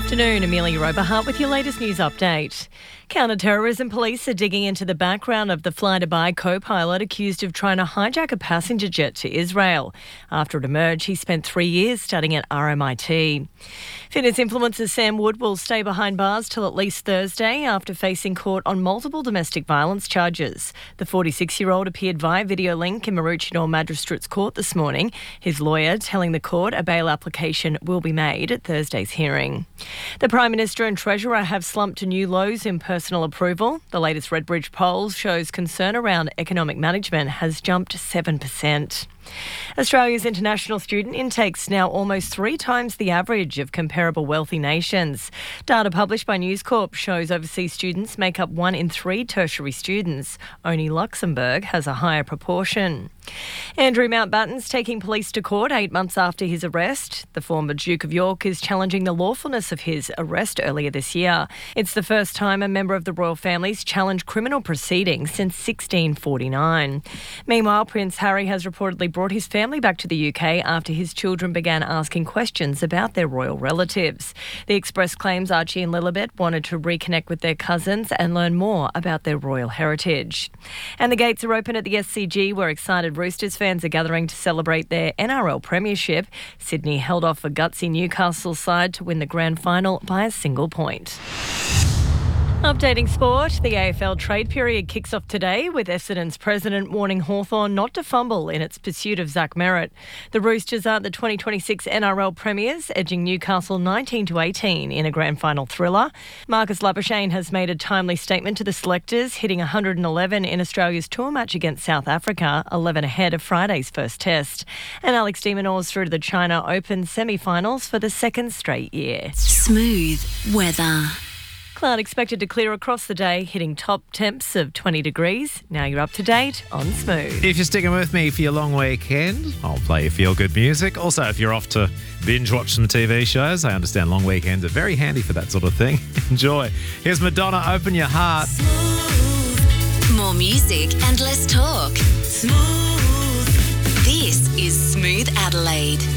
Afternoon, Amelia Oberhart with your latest news update. Counter-terrorism police are digging into the background of the Fly-Dubai co-pilot accused of trying to hijack a passenger jet to Israel. After it emerged, he spent 3 years studying at RMIT. Fitness influencer Sam Wood will stay behind bars till at least Thursday after facing court on multiple domestic violence charges. The 46-year-old appeared via video link in Maroochydore Magistrates Court this morning. His lawyer telling the court a bail application will be made at Thursday's hearing. The Prime Minister and Treasurer have slumped to new lows in personal approval. The latest Redbridge poll shows concern around economic management has jumped 7%. Australia's international student intake's now almost 3 times the average of comparable wealthy nations. Data published by News Corp shows overseas students make up 1 in 3 tertiary students. Only Luxembourg has a higher proportion. Andrew Mountbatten's taking police to court 8 months after his arrest. The former Duke of York is challenging the lawfulness of his arrest earlier this year. It's the first time a member of the royal family's challenged criminal proceedings since 1649. Meanwhile, Prince Harry has reportedly brought his family back to the UK after his children began asking questions about their royal relatives. The Express claims Archie and Lilibet wanted to reconnect with their cousins and learn more about their royal heritage. And the gates are open at the SCG, where excited Roosters fans are gathering to celebrate their NRL premiership. Sydney held off a gutsy Newcastle side to win the grand final by a single point. Updating sport, the AFL trade period kicks off today with Essendon's president warning Hawthorn not to fumble in its pursuit of Zach Merritt. The Roosters are the 2026 NRL premiers, edging Newcastle 19-18 in a grand final thriller. Marcus Labuschagne has made a timely statement to the selectors, hitting 111 in Australia's tour match against South Africa, 11 ahead of Friday's first test. And Alex de Minaur's through to the China Open semi-finals for the second straight year. Smooth weather. Cloud expected to clear across the day, hitting top temps of 20 degrees. Now you're up to date on Smooth. If you're sticking with me for your long weekend, I'll play you feel-good music. Also, if you're off to binge-watch some TV shows, I understand long weekends are very handy for that sort of thing. Enjoy. Here's Madonna, Open Your Heart. Smooth. More music and less talk. Smooth. This is Smooth Adelaide.